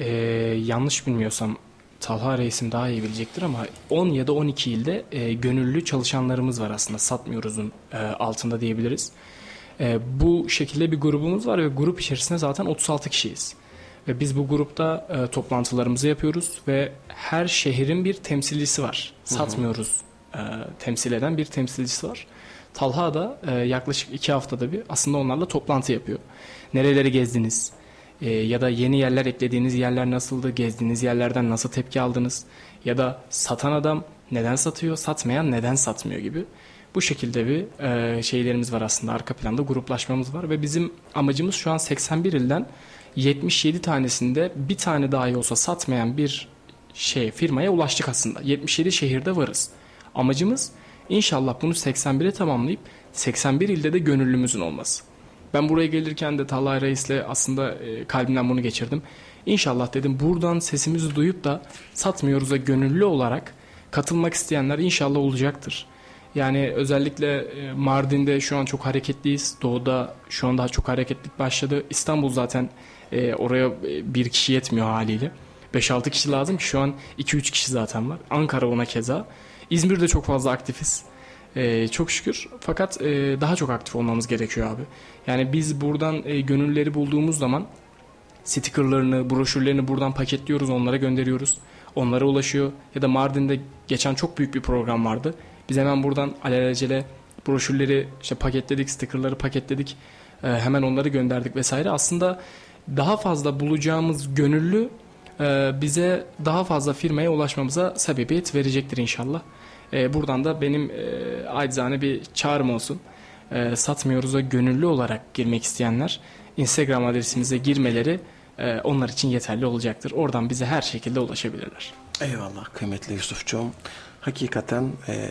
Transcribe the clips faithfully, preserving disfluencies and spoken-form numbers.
Ee, yanlış bilmiyorsam Talha Reisim daha iyi bilecektir ama on ya da on iki ilde e, gönüllü çalışanlarımız var aslında. Satmıyoruz'un e, altında diyebiliriz. E, bu şekilde bir grubumuz var ve grup içerisinde zaten otuz altı kişiyiz. Ve biz bu grupta e, toplantılarımızı yapıyoruz ve her şehrin bir temsilcisi var. Satmıyoruz e, temsil eden bir temsilcisi var. Talha da e, yaklaşık iki haftada bir aslında onlarla toplantı yapıyor. Nereleri gezdiniz? E, ya da yeni yerler eklediğiniz yerler nasıldı? Gezdiğiniz yerlerden nasıl tepki aldınız? Ya da satan adam neden satıyor? Satmayan neden satmıyor gibi. Bu şekilde bir e, şeylerimiz var aslında. Arka planda gruplaşmamız var ve bizim amacımız şu an seksen bir ilden yetmiş yedi tanesinde bir tane dahi olsa satmayan bir şey firmaya ulaştık aslında. yetmiş yedi şehirde varız. Amacımız inşallah bunu seksen bire tamamlayıp seksen bir ilde de gönüllümüzün olması. Ben buraya gelirken de Talha Reis'le aslında e, kalbimden bunu geçirdim. İnşallah dedim buradan sesimizi duyup da satmıyoruz'a gönüllü olarak katılmak isteyenler inşallah olacaktır. Yani özellikle e, Mardin'de şu an çok hareketliyiz. Doğu'da şu an daha çok hareketlik başladı. İstanbul zaten e, oraya e, bir kişi yetmiyor haliyle. beş altı kişi lazım ki şu an iki üç kişi zaten var. Ankara ona keza. İzmir'de çok fazla aktifiz. Ee, çok şükür. Fakat e, daha çok aktif olmamız gerekiyor abi. Yani biz buradan e, gönülleri bulduğumuz zaman stickerlarını, broşürlerini buradan paketliyoruz, onlara gönderiyoruz. Onlara ulaşıyor. Ya da Mardin'de geçen çok büyük bir program vardı. Biz hemen buradan alelacele broşürleri işte paketledik, stickerları paketledik. E, hemen onları gönderdik vesaire. Aslında daha fazla bulacağımız gönüllü e, bize daha fazla firmaya ulaşmamıza sebebiyet verecektir inşallah. E, buradan da benim e, acizane bir çağrım olsun. E, Satmıyoruz'a gönüllü olarak girmek isteyenler Instagram adresimize girmeleri e, onlar için yeterli olacaktır. Oradan bize her şekilde ulaşabilirler. Eyvallah kıymetli Yusufcuğum. Hakikaten e,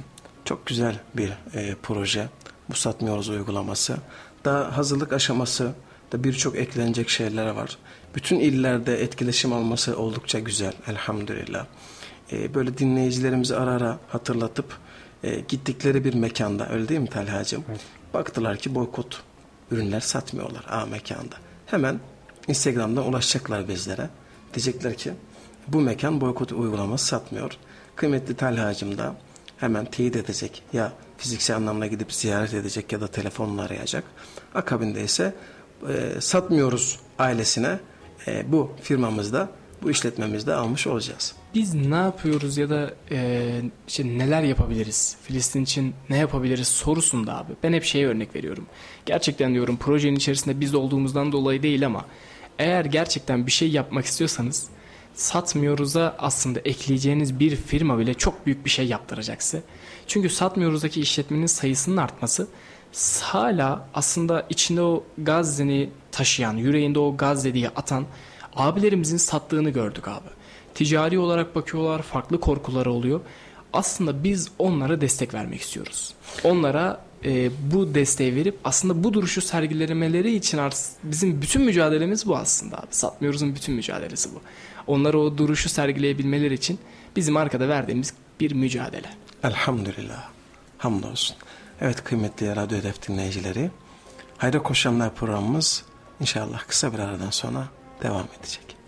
çok güzel bir e, proje. Bu Satmıyoruz uygulaması. Daha hazırlık aşaması da birçok eklenecek şeyler var. Bütün illerde etkileşim alması oldukça güzel elhamdülillah. E, böyle dinleyicilerimizi ara ara hatırlatıp e, gittikleri bir mekanda, öyle değil mi Talhacığım? Evet. Baktılar ki boykot ürünler satmıyorlar A mekanda. Hemen Instagram'dan ulaşacaklar bizlere. Diyecekler ki bu mekan boykot uygulaması satmıyor. Kıymetli Talhacığım da hemen teyit edecek. Ya fiziksel anlamda gidip ziyaret edecek ya da telefonla arayacak. Akabinde ise e, satmıyoruz ailesine e, bu firmamızda, bu işletmemizde almış olacağız. Biz ne yapıyoruz ya da e, işte neler yapabiliriz? Filistin için ne yapabiliriz sorusunda abi. Ben hep şeye örnek veriyorum. Gerçekten diyorum projenin içerisinde biz olduğumuzdan dolayı değil ama eğer gerçekten bir şey yapmak istiyorsanız Satmıyoruz'a aslında ekleyeceğiniz bir firma bile çok büyük bir şey yaptıracak size. Çünkü Satmıyoruz'daki işletmenin sayısının artması hala aslında içinde o Gazze'ni taşıyan, yüreğinde o Gazze'yi atan abilerimizin sattığını gördük abi. Ticari olarak bakıyorlar, farklı korkuları oluyor. Aslında biz onlara destek vermek istiyoruz. Onlara e, bu desteği verip aslında bu duruşu sergilemeleri için bizim bütün mücadelemiz bu aslında abi. Satmıyoruz'un bütün mücadelesi bu. Onlara o duruşu sergileyebilmeleri için bizim arkada verdiğimiz bir mücadele. Elhamdülillah. Hamdolsun. Evet kıymetli Radyo Hedef dinleyicileri, Hayra Koşanlar programımız inşallah kısa bir aradan sonra devam edecek.